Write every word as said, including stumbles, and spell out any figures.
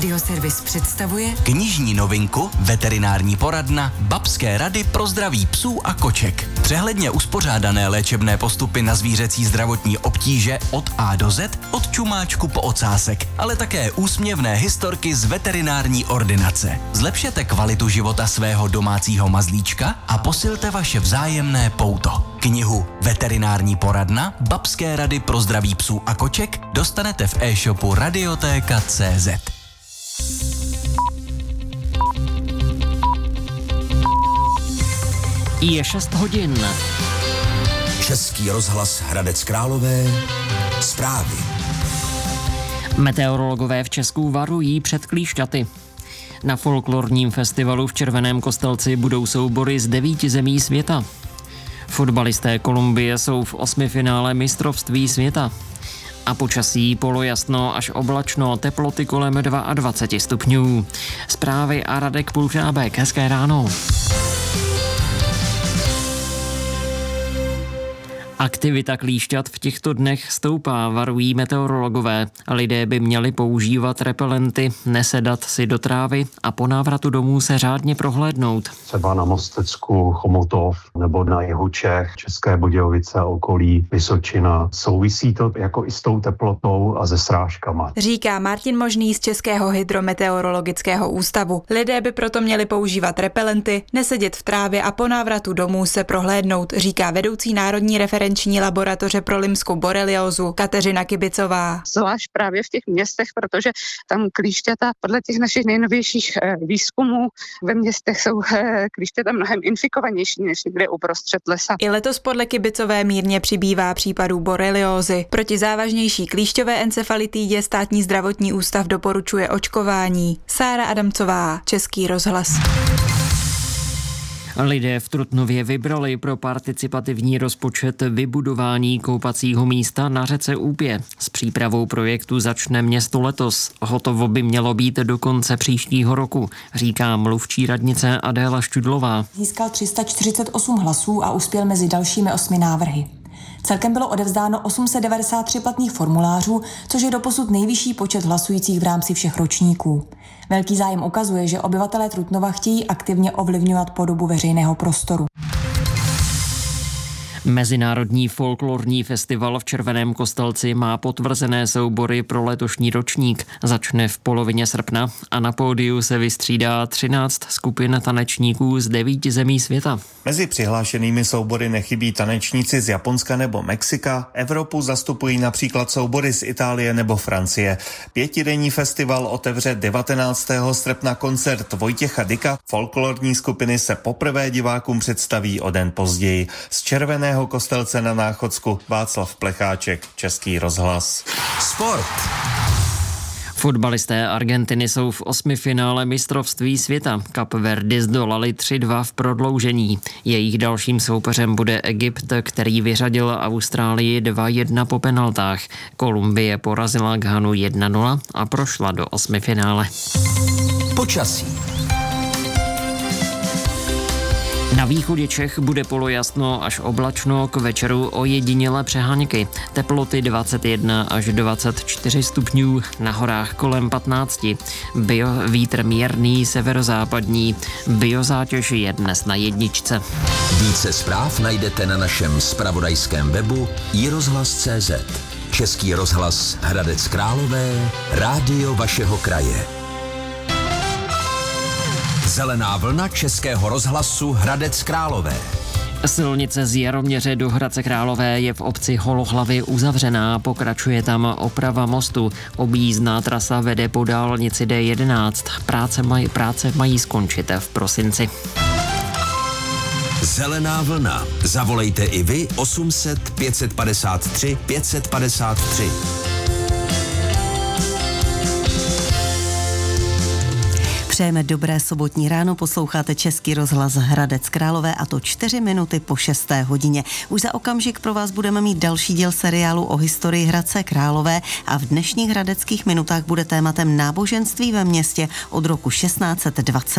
Radioservis představuje knižní novinku Veterinární poradna Babské rady pro zdraví psů a koček. Přehledně uspořádané léčebné postupy na zvířecí zdravotní obtíže od A do Z, od čumáčku po ocásek, ale také úsměvné historky z veterinární ordinace. Zlepšete kvalitu života svého domácího mazlíčka a posilte vaše vzájemné pouto. Knihu Veterinární poradna Babské rady pro zdraví psů a koček dostanete v e-shopu radiotéka tečka cé zet. Je šest hodin. Český rozhlas Hradec Králové. Zprávy. Meteorologové v Česku varují před klíšťaty. Na folklorním festivalu v Červeném Kostelci budou soubory z devíti zemí světa. Fotbalisté Kolumbie jsou v osmifinále mistrovství světa. A počasí polojasno až oblačno, teploty kolem dvacet dva stupňů. Zprávy a Radek Pulkrábek. Hezké ráno. Aktivita klíšťat v těchto dnech stoupá, varují meteorologové. Lidé by měli používat repelenty, nesedat si do trávy a po návratu domů se řádně prohlédnout. Třeba na Mostecku, Chomutov nebo na jihu Čech, České Budějovice, okolí, Vysočina. Souvisí to jako i s tou teplotou a se srážkama. Říká Martin Možný z Českého hydrometeorologického ústavu. Lidé by proto měli používat repelenty, nesedět v trávě a po návratu domů se prohlédnout, říká vedoucí národní referenční laboratoře pro limskou boreliózu Kateřina Kibicová. Zvlášť právě v těch městech, protože tam klíšťata podle těch našich nejnovějších výzkumů ve městech jsou klíšťata mnohem infikovanější než někde uprostřed lesa. I letos podle Kibicové mírně přibývá případů boreliózy. Proti závažnější klíšťové encefalitidě Státní zdravotní ústav doporučuje očkování. Sára Adamcová, Český rozhlas. Lidé v Trutnově vybrali pro participativní rozpočet vybudování koupacího místa na řece Úpě. S přípravou projektu začne město letos. Hotovo by mělo být do konce příštího roku, říká mluvčí radnice Adéla Študlová. Získal tři sta čtyřicet osm hlasů a uspěl mezi dalšími osmi návrhy. Celkem bylo odevzdáno osm set devadesát tři platných formulářů, což je doposud nejvyšší počet hlasujících v rámci všech ročníků. Velký zájem ukazuje, že obyvatelé Trutnova chtějí aktivně ovlivňovat podobu veřejného prostoru. Mezinárodní folklorní festival v Červeném Kostelci má potvrzené soubory pro letošní ročník. Začne v polovině srpna a na pódiu se vystřídá třináct skupin tanečníků z devíti zemí světa. Mezi přihlášenými soubory nechybí tanečníci z Japonska nebo Mexika. Evropu zastupují například soubory z Itálie nebo Francie. Pětidenní festival otevře devatenáctého srpna koncert Vojtěcha Dyka. Folklorní skupiny se poprvé divákům představí o den později. Z Červeného Kostelce na Náchodsku Václav Plecháček, Český rozhlas. Sport. Fotbalisté Argentiny jsou v osmifinále mistrovství světa. Kapverdy zdolali tři dva v prodloužení. Jejich dalším soupeřem bude Egypt, který vyřadil Austrálii dva jedna po penaltách. Kolumbie porazila Ghanu jedna nula a prošla do osmifinále. Počasí. Na východě Čech bude polojasno až oblačno, k večeru ojedinělé přeháňky. Teploty dvacet jedna až dvacet čtyři stupňů, na horách kolem patnáct. Bio, vítr mírný severozápadní. Biozátěž je dnes na jedničce. Více zpráv najdete na našem zpravodajském webu i rozhlas tečka cé zet. Český rozhlas Hradec Králové, rádio vašeho kraje. Zelená vlna Českého rozhlasu Hradec Králové. Silnice z Jaroměře do Hradce Králové je v obci Holohlavy uzavřená, pokračuje tam oprava mostu. Objízdná trasa vede po dálnici D jedenáct. Práce, maj, práce mají skončit v prosinci. Zelená vlna. Zavolejte i vy osm set pět set padesát tři pět set padesát tři. Přejeme dobré sobotní ráno, posloucháte Český rozhlas Hradec Králové a to čtyři minuty po šesté hodině. Už za okamžik pro vás budeme mít další díl seriálu o historii Hradce Králové a v dnešních hradeckých minutách bude tématem náboženství ve městě od roku šestnáct set dvacet.